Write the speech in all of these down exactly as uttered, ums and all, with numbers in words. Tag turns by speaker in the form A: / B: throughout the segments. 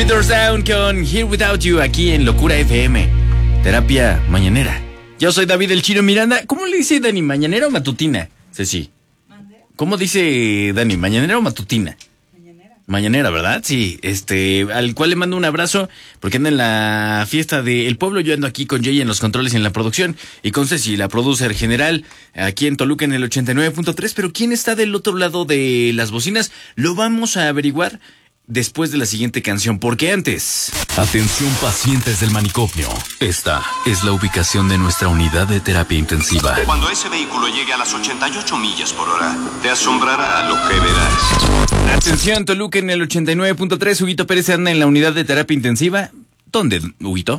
A: Three Down con Here Without You aquí en Locura F M. Terapia mañanera. Yo soy David el Chino Miranda. ¿Cómo le dice Dani? ¿Mañanera o matutina? Ceci. ¿Cómo dice Dani? ¿Mañanera o matutina? Mañanera. Mañanera, ¿verdad? Sí. Este, al cual le mando un abrazo porque anda en la fiesta del pueblo. Yo ando aquí con Jay en los controles y en la producción y con Ceci, la producer general, aquí en Toluca en el ochenta y nueve punto tres. Pero ¿quién está del otro lado de las bocinas? Lo vamos a averiguar después de la siguiente canción, porque antes...
B: Atención pacientes del manicomio. Esta es la ubicación de nuestra unidad de terapia intensiva.
C: Cuando ese vehículo llegue a las ochenta y ocho millas por hora, te asombrará lo que verás.
A: Atención, Toluca en el ochenta y nueve punto tres. Huguito Pérez anda en la unidad de terapia intensiva. ¿Dónde, Huguito?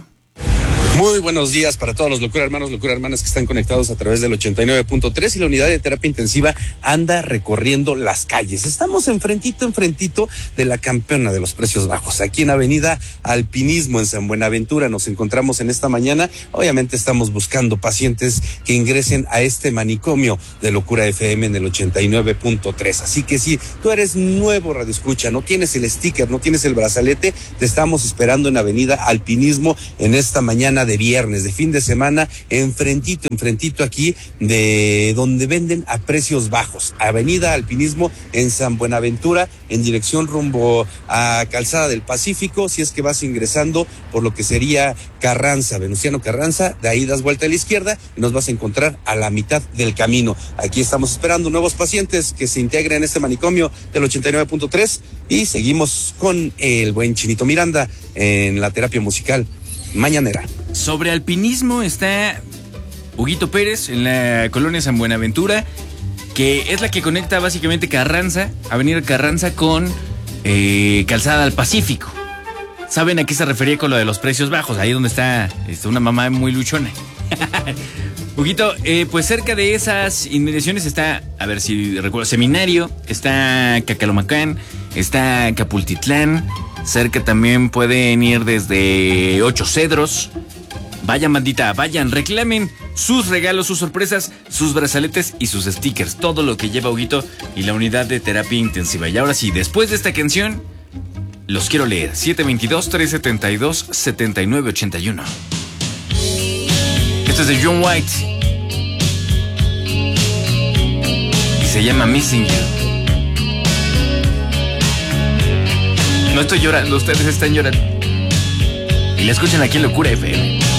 D: Muy buenos días para todos los locura hermanos, locura hermanas que están conectados a través del ochenta y nueve punto tres y la unidad de terapia intensiva anda recorriendo las calles. Estamos enfrentito, enfrentito de la campeona de los precios bajos. Aquí en Avenida Alpinismo en San Buenaventura nos encontramos en esta mañana. Obviamente estamos buscando pacientes que ingresen a este manicomio de Locura F M en el ochenta y nueve punto tres. Así que si tú eres nuevo radioescucha, no tienes el sticker, no tienes el brazalete, te estamos esperando en Avenida Alpinismo en esta mañana de viernes, de fin de semana, enfrentito, enfrentito aquí de donde venden a precios bajos. Avenida Alpinismo en San Buenaventura, en dirección rumbo a Calzada del Pacífico, si es que vas ingresando por lo que sería Carranza, Venustiano Carranza, de ahí das vuelta a la izquierda y nos vas a encontrar a la mitad del camino. Aquí estamos esperando nuevos pacientes que se integren en este manicomio del ochenta y nueve punto tres y seguimos con el buen Chinito Miranda en la terapia musical mañanera.
A: Sobre alpinismo está Huguito Pérez en la colonia San Buenaventura, que es la que conecta básicamente Carranza, Avenida Carranza con eh, Calzada al Pacífico. ¿Saben a qué se refería con lo de los precios bajos? Ahí donde está este, una mamá muy luchona. Huguito, eh, pues cerca de esas inmediaciones está, a ver si recuerdo, Seminario, está Cacalomacán, está Capultitlán. Cerca también pueden ir desde Ocho Cedros. Vayan, bandita, vayan, reclamen sus regalos, sus sorpresas, sus brazaletes y sus stickers. Todo lo que lleva Huguito y la unidad de terapia intensiva. Y ahora sí, después de esta canción, los quiero leer. siete dos dos, tres siete dos, siete nueve ocho uno. Esto es de John White y se llama Missing You. No estoy llorando, ustedes están llorando. Y la escuchan aquí en Locura F M.